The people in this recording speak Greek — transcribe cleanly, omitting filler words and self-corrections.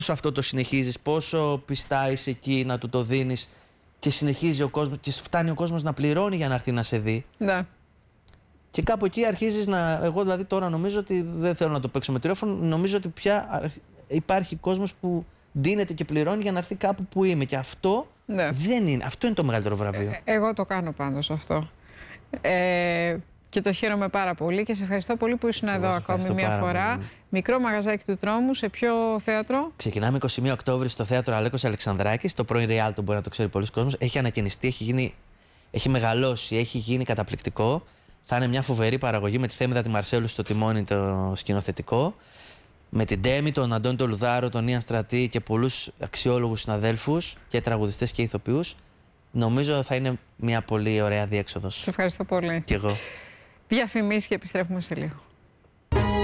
αυτό το συνεχίζεις, πόσο πιστά είσαι εκεί να του το δίνεις και συνεχίζει ο κόσμος και φτάνει ο κόσμος να πληρώνει για να έρθει να σε δει. Ναι. Και κάπου εκεί αρχίζεις να. Εγώ δηλαδή τώρα νομίζω ότι δεν θέλω να το παίξω με τηλέφωνο. Νομίζω ότι πια υπάρχει κόσμος που ντύνεται και πληρώνει για να έρθει κάπου που είμαι. Και αυτό δεν είναι. Αυτό είναι το μεγαλύτερο βραβείο. Εγώ το κάνω πάντως αυτό. Και το χαίρομαι πάρα πολύ και σε ευχαριστώ πολύ που ήσουν εδώ ακόμη μια φορά. Πολύ. Μικρό μαγαζάκι του Τρόμου, σε ποιο θέατρο? Ξεκινάμε 21 Οκτώβρη στο θέατρο Αλέκος Αλεξανδράκης. Το πρώην Ριάλτο, μπορεί να το ξέρει πολλοί κόσμος. Έχει ανακαινιστεί, έχει μεγαλώσει, έχει γίνει καταπληκτικό. Θα είναι μια φοβερή παραγωγή με τη Θέμηδα τη Μαρσέλου στο τιμόνι το σκηνοθετικό. Με την Ντέμι, τον Αντώνη τον Λουδάρο, τον Ιαν Στρατή και πολλούς αξιόλογους συναδέλφους και τραγουδιστές και ηθοποιούς. Νομίζω θα είναι μια πολύ ωραία διέξοδος. Σε ευχαριστώ πολύ. Κι εγώ. Διαφημίσεις και επιστρέφουμε σε λίγο.